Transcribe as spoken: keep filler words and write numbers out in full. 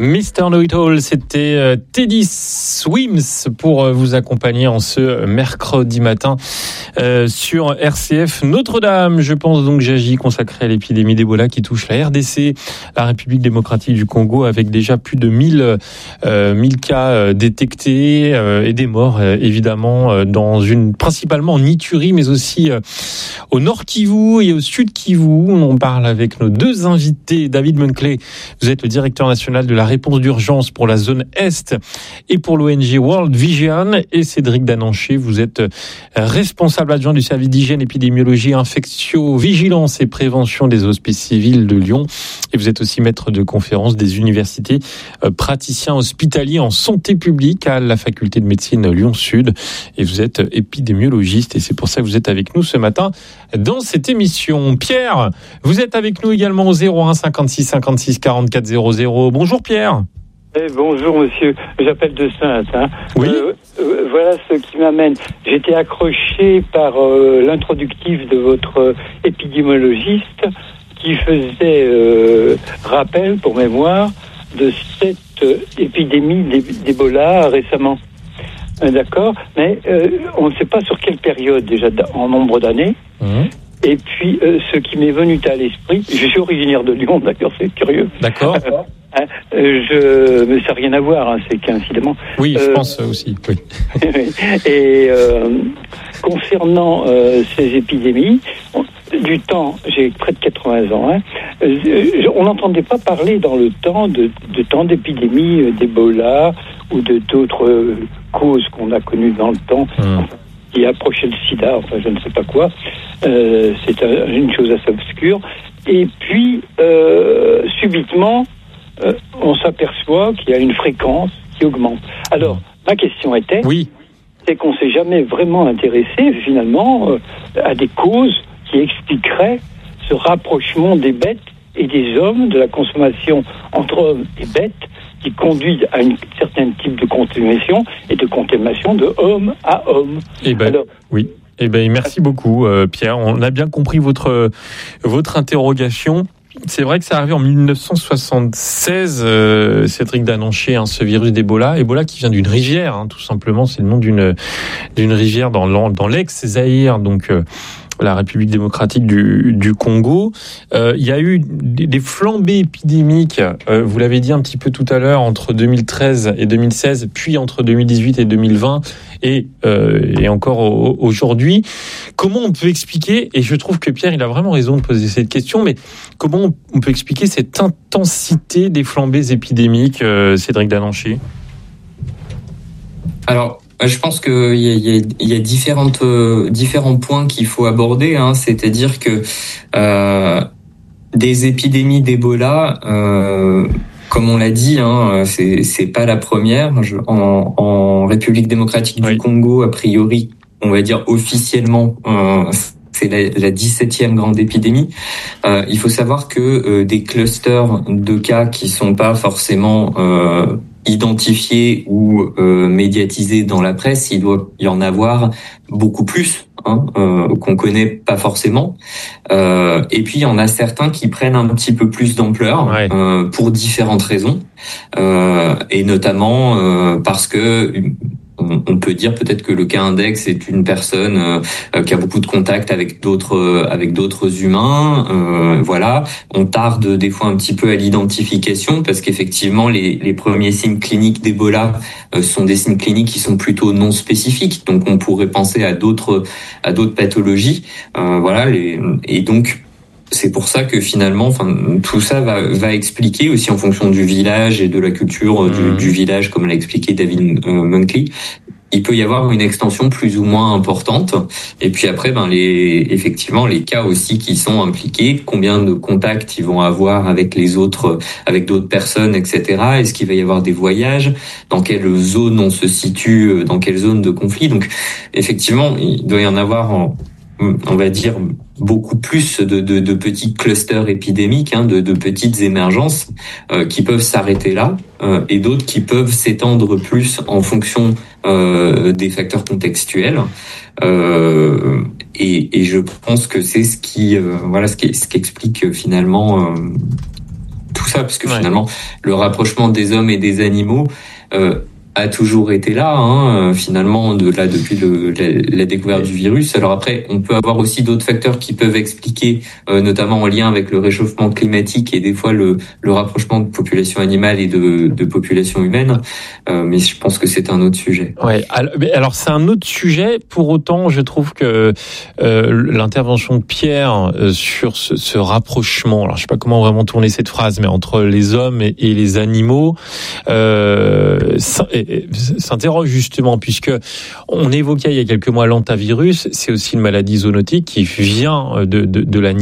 mister Know-It-All, c'était Teddy Swims pour vous accompagner en ce mercredi matin euh, sur R C F Notre-Dame. Je pense donc j'agis consacré à l'épidémie d'Ebola qui touche la R D C, la République démocratique du Congo, avec déjà plus de mille, euh, mille cas détectés euh, et des morts euh, évidemment dans une principalement en Ituri, mais aussi euh, au nord Kivu et au sud Kivu. On parle avec nos deux invités. David Munkley, vous êtes le directeur national de la réponse d'urgence pour la zone Est et pour l'O N G World Vision, et Cédric Dananché, vous êtes responsable adjoint du service d'hygiène, épidémiologie, infectio-vigilance et prévention des hospices civils de Lyon, et vous êtes aussi maître de conférence des universités, praticien hospitalier en santé publique à la faculté de médecine Lyon-Sud, et vous êtes épidémiologiste, et c'est pour ça que vous êtes avec nous ce matin dans cette émission. Pierre, vous êtes avec nous également au zéro un cinquante-six cinquante-six quarante-quatre zéro zéro. Bonjour Pierre. Eh, bonjour monsieur, j'appelle de Sainte. Hein. Oui. Euh, euh, voilà ce qui m'amène. J'étais accroché par euh, l'introductif de votre euh, épidémiologiste qui faisait euh, rappel, pour mémoire, de cette euh, épidémie d'Ebola récemment. Euh, d'accord, mais euh, on ne sait pas sur quelle période déjà, en nombre d'années. Mmh. Et puis, euh, ce qui m'est venu à l'esprit, je suis originaire de Lyon, d'ailleurs, c'est curieux. D'accord. Euh, euh, je, mais ça n'a rien à voir, hein, c'est qu'incidemment. Oui, je euh, pense aussi, oui. Et euh, concernant euh, ces épidémies, on, du temps, j'ai près de quatre-vingts ans, hein, euh, on n'entendait pas parler dans le temps de, de temps d'épidémie euh, d'Ebola ou de d'autres euh, causes qu'on a connues dans le temps. Mmh. Qui approchait le sida, enfin je ne sais pas quoi, euh, c'est un, une chose assez obscure. Et puis, euh, subitement, euh, on s'aperçoit qu'il y a une fréquence qui augmente. Alors, ma question était, oui. c'est qu'on ne s'est jamais vraiment intéressé, finalement, euh, à des causes qui expliqueraient ce rapprochement des bêtes et des hommes, de la consommation entre hommes et bêtes, qui conduit à un certain type de contamination et de contamination de homme à homme. Eh ben, Alors, oui. Eh ben, merci beaucoup, euh, Pierre. On a bien compris votre, votre interrogation. C'est vrai que ça arrive en dix-neuf cent soixante-seize, euh, Cédric Dananché, hein, ce virus d'Ebola. Ebola qui vient d'une rivière, hein, tout simplement. C'est le nom d'une, d'une rivière dans, dans l'ex-Zaïre, donc... Euh, la République démocratique du, du Congo. Euh, il y a eu des, des flambées épidémiques, euh, vous l'avez dit un petit peu tout à l'heure, entre deux mille treize et deux mille seize, puis entre deux mille dix-huit et deux mille vingt, et, euh, et encore au, aujourd'hui. Comment on peut expliquer, et je trouve que Pierre, il a vraiment raison de poser cette question, mais comment on peut expliquer cette intensité des flambées épidémiques, euh, Cédric Dananché ? Alors, je pense qu'il y a, il y a, il y a différentes, euh, différents points qu'il faut aborder, hein, c'est-à-dire que euh, des épidémies d'Ebola, euh, comme on l'a dit, hein, c'est, c'est pas la première. Je, en, en République démocratique oui. du Congo, a priori, on va dire officiellement, euh, c'est la, la dix-septième grande épidémie. Euh, il faut savoir que euh, des clusters de cas qui sont pas forcément euh, identifiés ou euh, médiatisés dans la presse, il doit y en avoir beaucoup plus, hein, euh, qu'on connaît pas forcément. Euh, et puis il y en a certains qui prennent un petit peu plus d'ampleur, ouais. euh, pour différentes raisons, euh, et notamment euh, parce que on peut dire peut-être que le cas index est une personne euh, qui a beaucoup de contacts avec d'autres euh, avec d'autres humains. Euh, voilà, on tarde des fois un petit peu à l'identification parce qu'effectivement les les premiers signes cliniques d'Ebola euh, sont des signes cliniques qui sont plutôt non spécifiques. Donc on pourrait penser à d'autres à d'autres pathologies. Euh, voilà, les, et donc c'est pour ça que finalement, enfin, tout ça va, va expliquer aussi en fonction du village et de la culture mmh. du, du village, comme l'a expliqué David euh, Munkley. Il peut y avoir une extension plus ou moins importante. Et puis après, ben les, effectivement, les cas aussi qui sont impliqués, combien de contacts ils vont avoir avec les autres, avec d'autres personnes, et cetera. Est-ce qu'il va y avoir des voyages? Dans quelle zone on se situe? Dans quelle zone de conflit? Donc, effectivement, il doit y en avoir en, on va dire, beaucoup plus de, de, de petits clusters épidémiques, hein, de, de petites émergences euh, qui peuvent s'arrêter là, euh, et d'autres qui peuvent s'étendre plus en fonction euh, des facteurs contextuels. Euh, et, et je pense que c'est ce qui, euh, voilà, ce qui, ce qui explique finalement euh, tout ça, parce que ouais. finalement, le rapprochement des hommes et des animaux euh, a toujours été là, hein, finalement, de là depuis le, la, la découverte du virus. Alors après, on peut avoir aussi d'autres facteurs qui peuvent expliquer, euh, notamment en lien avec le réchauffement climatique et des fois le, le rapprochement de population animale et de, de population humaine. Euh, mais je pense que c'est un autre sujet. Ouais. Alors c'est un autre sujet. Pour autant, je trouve que euh, l'intervention de Pierre euh, sur ce, ce rapprochement, alors je sais pas comment vraiment tourner cette phrase, mais entre les hommes et, et les animaux. Euh, s'interroge justement, puisque on évoquait il y a quelques mois l'hantavirus, c'est aussi une maladie zoonotique qui vient de, de, de l'animal.